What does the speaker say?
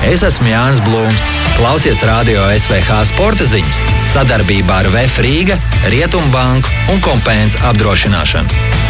Es esmu Jānis Blūms. Klausies Radio SVH sporta ziņas sadarbībā ar VF Rīga, Rietumbanku un Kompēns apdrošināšanu.